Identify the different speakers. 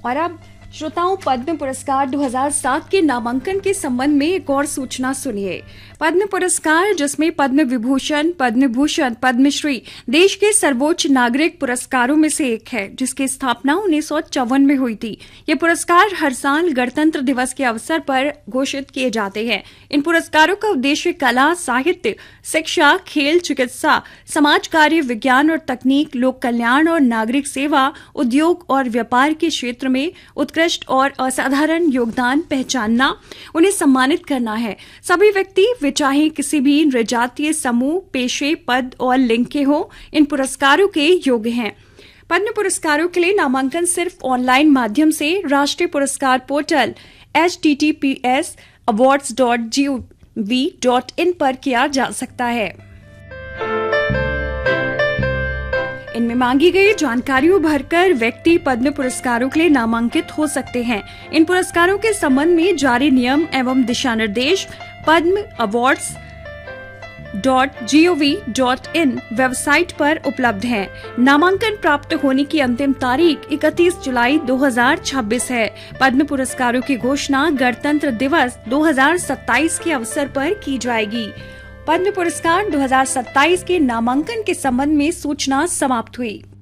Speaker 1: और अब श्रोताओं, पद्म पुरस्कार 2007 के नामांकन के संबंध में एक और सूचना सुनिए। पद्म पुरस्कार, जिसमें पद्म विभूषण, पद्म भूषण, पद्मश्री देश के सर्वोच्च नागरिक पुरस्कारों में से एक है, जिसकी स्थापना 1954 में हुई थी। ये पुरस्कार हर साल गणतंत्र दिवस के अवसर पर घोषित किए जाते हैं। इन पुरस्कारों का उद्देश्य कला, साहित्य, शिक्षा, खेल, चिकित्सा, समाज कार्य, विज्ञान और तकनीक, लोक कल्याण और नागरिक सेवा, उद्योग और व्यापार के क्षेत्र में उत्कृष्ट और असाधारण योगदान पहचानना, उन्हें सम्मानित करना है। सभी व्यक्ति, वे चाहे किसी भी नृजातीय समूह, पेशे, पद और लिंग के हों, इन पुरस्कारों के योग्य हैं। पद्म पुरस्कारों के लिए नामांकन सिर्फ ऑनलाइन माध्यम से राष्ट्रीय पुरस्कार पोर्टल https://awards.gov.in पर किया जा सकता है। इनमें मांगी गई जानकारियों भरकर व्यक्ति पद्म पुरस्कारों के लिए नामांकित हो सकते हैं। इन पुरस्कारों के संबंध में जारी नियम एवं दिशा निर्देश padmawards.gov.in वेबसाइट पर उपलब्ध हैं। नामांकन प्राप्त होने की अंतिम तारीख 31 जुलाई 2026 है। पद्म पुरस्कारों की घोषणा गणतंत्र दिवस 2027 के अवसर पर की जाएगी। पद्म पुरस्कार 2027 के नामांकन के संबंध में सूचना समाप्त हुई।